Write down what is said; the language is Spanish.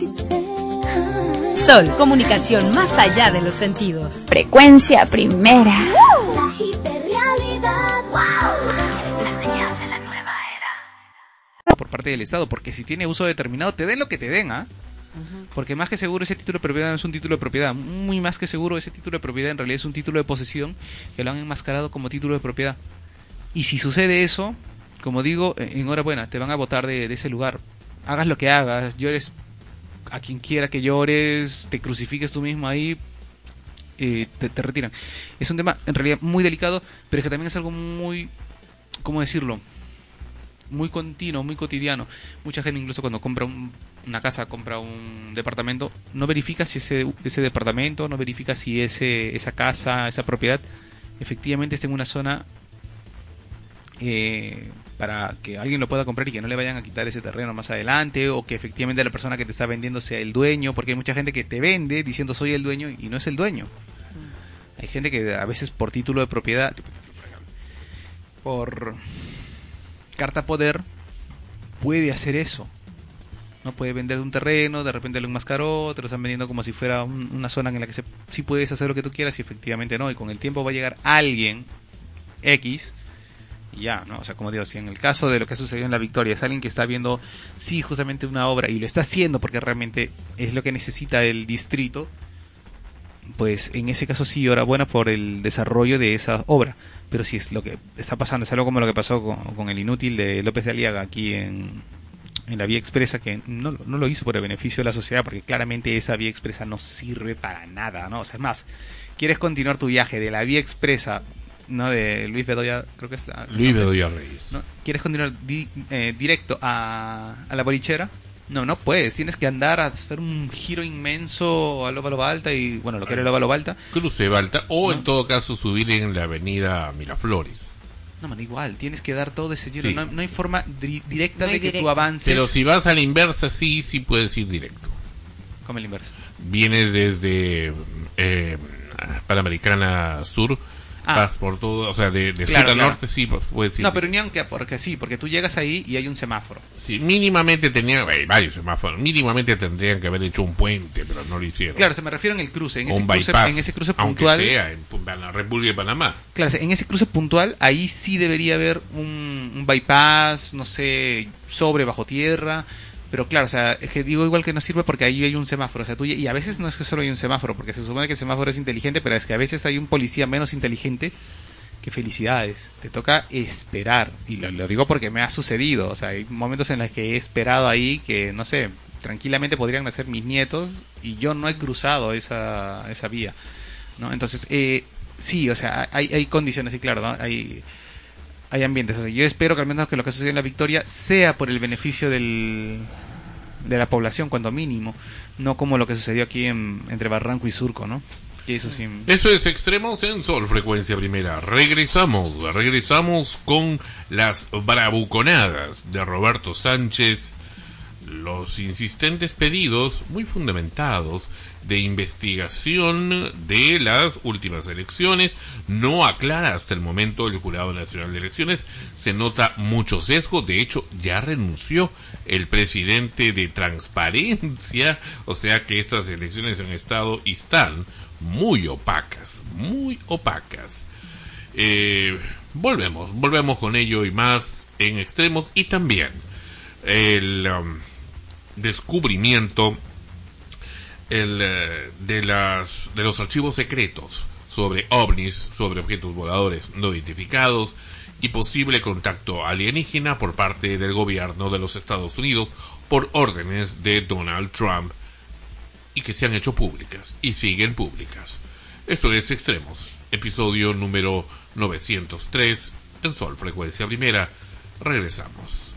Sol, comunicación más allá de los sentidos. Frecuencia primera. La hiperrealidad. La señal de la nueva era. Por parte del Estado, porque si tiene uso determinado, te den lo que te den, ¿ah? Porque más que seguro ese título de propiedad no es un título de propiedad. Muy más que seguro ese título de propiedad en realidad es un título de posesión que lo han enmascarado como título de propiedad. Y si sucede eso, como digo, enhorabuena, te van a botar de ese lugar. Hagas lo que hagas, llores a quien quiera que llores, te crucifiques tú mismo ahí, te retiran. Es un tema en realidad muy delicado, pero es que también es algo muy, ¿cómo decirlo? Muy continuo, muy cotidiano. Mucha gente incluso cuando compra una casa, compra un departamento, no verifica si ese departamento, no verifica si esa casa, esa propiedad efectivamente está en una zona para que alguien lo pueda comprar y que no le vayan a quitar ese terreno más adelante, o que efectivamente la persona que te está vendiendo sea el dueño, porque hay mucha gente que te vende diciendo soy el dueño y no es el dueño. Hay gente que a veces por título de propiedad, por carta poder, puede hacer eso. No puede vender un terreno, de repente lo enmascaró, te lo están vendiendo como si fuera una zona en la que sí puedes hacer lo que tú quieras y efectivamente no, y con el tiempo va a llegar alguien X y ya, ¿no? O sea, como digo, si en el caso de lo que sucedió en La Victoria es alguien que está viendo, sí, justamente una obra y lo está haciendo porque realmente es lo que necesita el distrito, pues en ese caso sí, enhorabuena por el desarrollo de esa obra. Pero si es lo que está pasando, es algo como lo que pasó con el inútil de López de Aliaga aquí en la vía expresa, que no lo hizo por el beneficio de la sociedad, porque claramente esa vía expresa no sirve para nada, ¿no? O sea, es más, quieres continuar tu viaje de la vía expresa, ¿no? De Luis Bedoya, creo que es Luis Bedoya Reyes, ¿no? ¿Quieres continuar directo a la bolichera? No puedes, tienes que andar a hacer un giro inmenso a Loba Alta y, bueno, lo que era Loba Alta. Cruce Balta, o en todo caso subir en la avenida Miraflores. No, man, igual, tienes que dar todo ese giro. Sí. No hay forma directa de que tú avances. Pero si vas a la inversa, sí puedes ir directo. ¿Cómo el inverso? Vienes desde Panamericana Sur, vas por todo, o sea, de sur a norte, sí, pues, puedes ir. No, pero ni aunque, porque tú llegas ahí y hay un semáforo. Sí, mínimamente varios semáforos, mínimamente tendrían que haber hecho un puente, pero no lo hicieron. Claro, se me refiero en el cruce, en ese cruce puntual. Aunque sea en la República de Panamá. Claro, en ese cruce puntual, ahí sí debería haber un bypass, no sé, bajo tierra. Pero claro, o sea, es que digo igual que no sirve porque ahí hay un semáforo, o sea, y a veces no es que solo hay un semáforo, porque se supone que el semáforo es inteligente, pero es que a veces hay un policía menos inteligente. Que felicidades, te toca esperar, y lo digo porque me ha sucedido, o sea, hay momentos en los que he esperado ahí que, no sé, tranquilamente podrían nacer mis nietos y yo no he cruzado esa vía, ¿no? Entonces, sí, o sea, hay condiciones, y claro, ¿no? Hay ambientes, o sea, yo espero que al menos que lo que sucedió en La Victoria sea por el beneficio de la población, cuando mínimo, no como lo que sucedió aquí entre Barranco y Surco, ¿no? Eso sí. Eso es Extremos en Sol, frecuencia primera. Regresamos con las bravuconadas de Roberto Sánchez, los insistentes pedidos, muy fundamentados, de investigación de las últimas elecciones. No aclara hasta el momento el Jurado Nacional de Elecciones. Se nota mucho sesgo. De hecho, ya renunció el presidente de Transparencia. O sea que estas elecciones han estado y están muy opacas. Volvemos con ello y más en Extremos. Y también el descubrimiento de los archivos secretos sobre ovnis, sobre objetos voladores no identificados y posible contacto alienígena por parte del gobierno de los Estados Unidos por órdenes de Donald Trump, y que se han hecho públicas y siguen públicas. Esto es Extremos, episodio número 903 en Sol, frecuencia primera. Regresamos.